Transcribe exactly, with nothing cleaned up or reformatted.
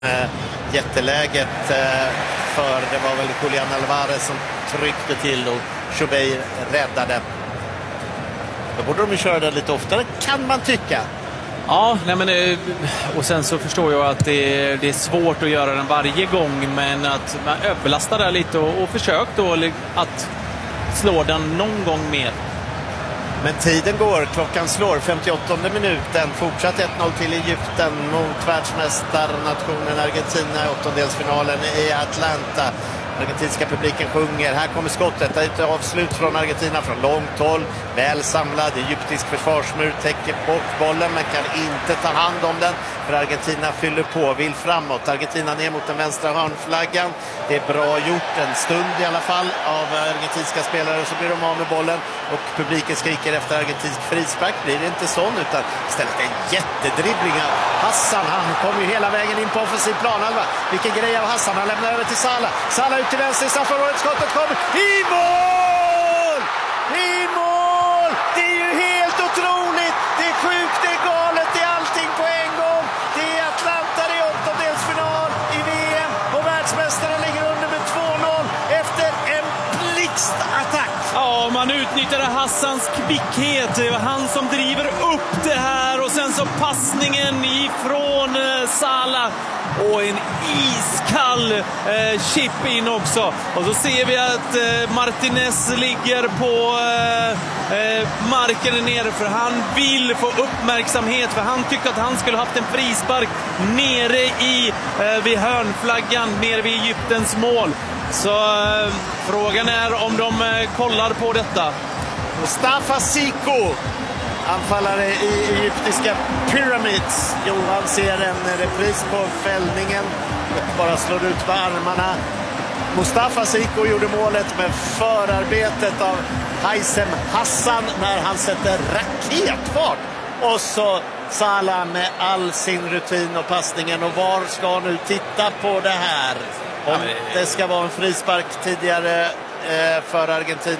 Eh, jätteläget eh, för det var väl Julian Alvarez som tryckte till och Choubeir räddade. Då borde de ju köra det lite oftare, kan man tycka. Ja, nej men, och sen så förstår jag att det är, det är svårt att göra den varje gång, men att man överbelastar där lite och, och försökt då att slå den någon gång mer. Men tiden går, klockan slår, femtioåttonde minuten, fortsatt ett noll till Egypten mot världsmästarnationen Argentina i åttondelsfinalen i Atlanta. Argentinska publiken sjunger. Här kommer skottet. Det är ett avslut från Argentina från långt håll. Väl samlad. Egyptisk försvarsmur täcker bort bollen men kan inte ta hand om den. För Argentina fyller på, vill framåt. Argentina ner mot den vänstra hörnflaggan. Det är bra gjort en stund i alla fall av argentinska spelare. Så blir de av med bollen och publiken skriker efter argentinsk frispark. Blir det inte sån utan istället en jättedribbling av Hassan. Han kommer ju hela vägen in på offensiv planhalva. Vilken grej av Hassan. Han lämnar över till Salah. Salah ut till vänster i straffområdet. Skottet kommer i mål! I mål! Det är ju helt otroligt. Det är sjukt, det är galet, det är allting på en gång. Det är Atlanta, det är åttondelsfinal i V M och världsmästaren ligger under med två noll efter en blixtattack. Ja, man utnyttjade Hassans kvickhet. Det var han som driver upp det här och sen så passningen ifrån eh, Salah. Och en iskall eh, chip in också. Och så ser vi att eh, Martinez ligger på eh, eh, marken nere för han vill få uppmärksamhet. För han tyckte att han skulle haft en frispark nere i, eh, vid hörnflaggan, nere vid Egyptens mål. Så eh, frågan är om de eh, kollar på detta. Mustafa Siko, anfallare i egyptiska Pyramids. Johan ser en repris på fällningen. Bara slår ut med armarna. Mustafa Siko gjorde målet med förarbetet av Haysem Hassan när han sätter raketfart. Och så Salah med all sin rutin och passningen. Och var ska nu titta på det här? Om det ska vara en frispark tidigare för Argentina.